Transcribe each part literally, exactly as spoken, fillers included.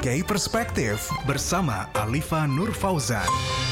Gay Perspektif bersama Alifa Nur Fauzan.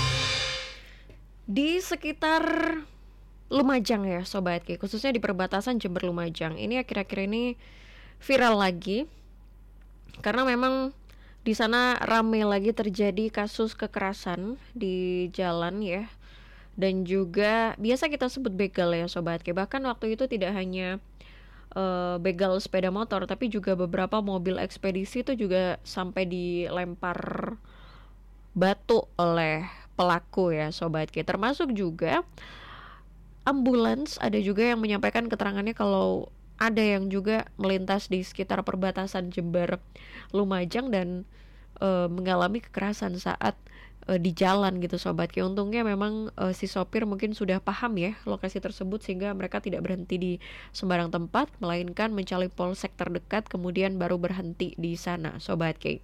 Di sekitar Lumajang ya Sobat Gay, khususnya di perbatasan Jember Lumajang, ini akhir-akhir ini viral lagi karena memang di sana rame lagi terjadi kasus kekerasan di jalan ya. Dan juga biasa kita sebut begal ya Sobat Gay. Bahkan waktu itu tidak hanya Uh, begal sepeda motor, tapi juga beberapa mobil ekspedisi itu juga sampai dilempar batu oleh pelaku ya Sobat K. Termasuk juga ambulans, ada juga yang menyampaikan keterangannya kalau ada yang juga melintas di sekitar perbatasan Jember Lumajang dan uh, mengalami kekerasan saat uh, di jalan gitu Sobat K. Untungnya memang uh, si sopir mungkin sudah paham ya lokasi tersebut sehingga mereka tidak berhenti di sembarang tempat, melainkan mencari polsek terdekat kemudian baru berhenti di sana Sobat K.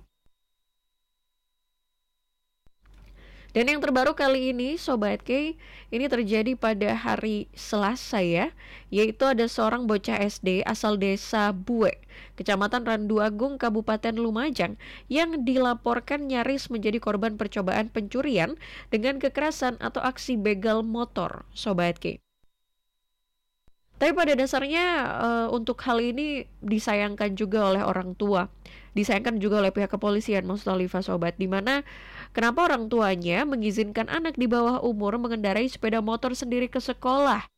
Dan yang terbaru kali ini Sobat K, ini terjadi pada hari Selasa ya, yaitu ada seorang bocah S D asal desa Bue, Kecamatan Randu Agung, Kabupaten Lumajang, yang dilaporkan nyaris menjadi korban percobaan pencurian dengan kekerasan atau aksi begal motor Sobat K. Tapi pada dasarnya uh, untuk hal ini disayangkan juga oleh orang tua, disayangkan juga oleh pihak kepolisian maksud Alifa Sobat, dimana kenapa orang tuanya mengizinkan anak di bawah umur mengendarai sepeda motor sendiri ke sekolah.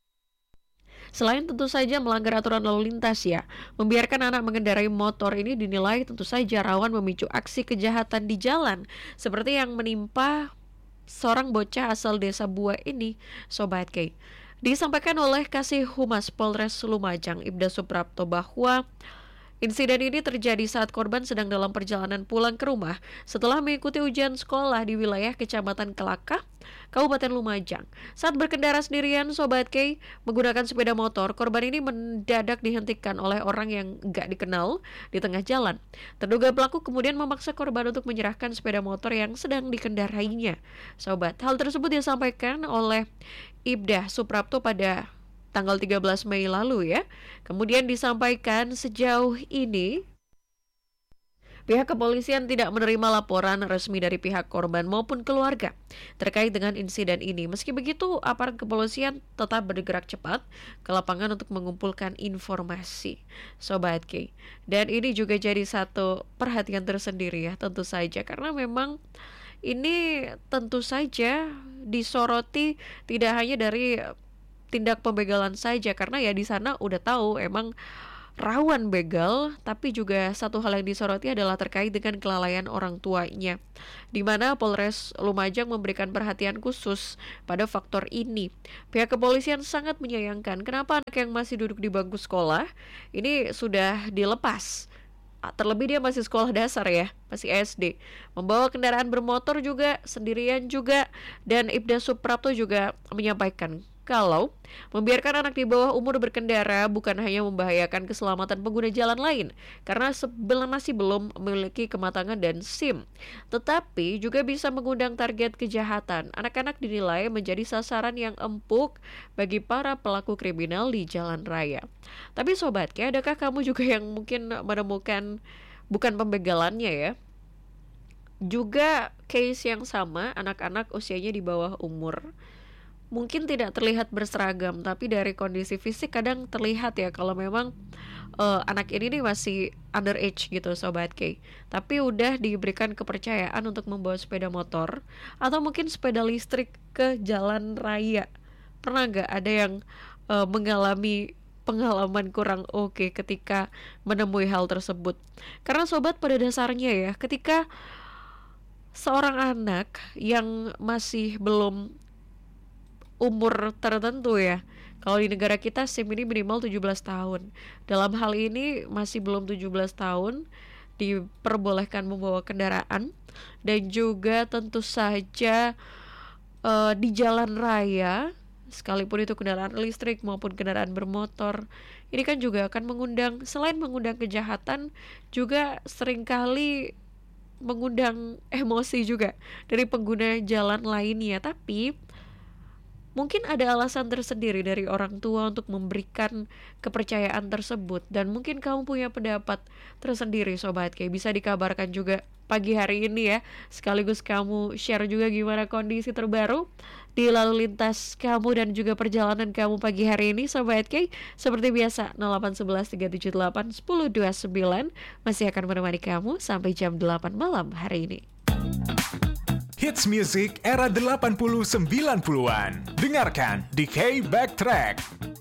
Selain tentu saja melanggar aturan lalu lintas ya, membiarkan anak mengendarai motor ini dinilai tentu saja rawan memicu aksi kejahatan di jalan, seperti yang menimpa seorang bocah asal desa Bua ini Sobat K. Disampaikan oleh Kasih Humas Polres Lumajang, Ibda Suprapto, bahwa insiden ini terjadi saat korban sedang dalam perjalanan pulang ke rumah setelah mengikuti ujian sekolah di wilayah Kecamatan Kelaka, Kabupaten Lumajang. Saat berkendara sendirian Sobat K menggunakan sepeda motor, korban ini mendadak dihentikan oleh orang yang gak dikenal di tengah jalan. Terduga pelaku kemudian memaksa korban untuk menyerahkan sepeda motor yang sedang dikendarainya. Sobat, hal tersebut disampaikan oleh Ibda Suprapto pada tanggal tiga belas Mei lalu ya. Kemudian disampaikan sejauh ini pihak kepolisian tidak menerima laporan resmi dari pihak korban maupun keluarga terkait dengan insiden ini. Meski begitu, aparat kepolisian tetap bergerak cepat ke lapangan untuk mengumpulkan informasi Sobat K. Dan ini juga jadi satu perhatian tersendiri ya tentu saja, karena memang ini tentu saja disoroti tidak hanya dari tindak pembegalan saja, karena ya di sana udah tahu emang rawan begal, tapi juga satu hal yang disoroti adalah terkait dengan kelalaian orang tuanya, di mana Polres Lumajang memberikan perhatian khusus pada faktor ini. Pihak kepolisian sangat menyayangkan kenapa anak yang masih duduk di bangku sekolah ini sudah dilepas. Terlebih dia masih sekolah dasar ya, masih S D, membawa kendaraan bermotor juga, sendirian juga. Dan Ibda Suprapto juga menyampaikan kalau membiarkan anak di bawah umur berkendara bukan hanya membahayakan keselamatan pengguna jalan lain, karena sebelum masih belum memiliki kematangan dan SIM, tetapi juga bisa mengundang target kejahatan. Anak-anak dinilai menjadi sasaran yang empuk bagi para pelaku kriminal di jalan raya. Tapi Sobat, adakah kamu juga yang mungkin menemukan bukan pembegalannya ya, juga case yang sama, anak-anak usianya di bawah umur, mungkin tidak terlihat berseragam, tapi dari kondisi fisik kadang terlihat ya kalau memang uh, anak ini nih masih underage gitu Sobat K, tapi udah diberikan kepercayaan untuk membawa sepeda motor atau mungkin sepeda listrik ke jalan raya. Pernah gak ada yang uh, mengalami pengalaman kurang oke okay ketika menemui hal tersebut? Karena Sobat, pada dasarnya ya, ketika seorang anak yang masih belum umur tertentu ya, kalau di negara kita SIM ini minimal tujuh belas tahun. Dalam hal ini masih belum tujuh belas tahun diperbolehkan membawa kendaraan, dan juga tentu saja uh, di jalan raya, sekalipun itu kendaraan listrik maupun kendaraan bermotor, ini kan juga akan mengundang, selain mengundang kejahatan, juga seringkali mengundang emosi juga dari pengguna jalan lainnya. Tapi Mungkin ada alasan tersendiri dari orang tua untuk memberikan kepercayaan tersebut, dan mungkin kamu punya pendapat tersendiri Sobat K. Bisa dikabarkan juga pagi hari ini ya, sekaligus kamu share juga gimana kondisi terbaru di lalu lintas kamu dan juga perjalanan kamu pagi hari ini Sobat K. Seperti biasa nol delapan satu satu tiga tujuh delapan satu nol dua sembilan masih akan menemani kamu sampai jam delapan malam hari ini. Hits music era delapan puluh sembilan puluhan. Dengarkan di K Backtrack.